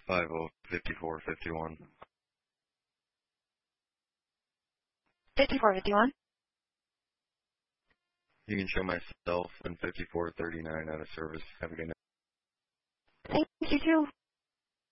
505451. 5451. You can show myself and 5439 out of service. Have a good night. Thank you too.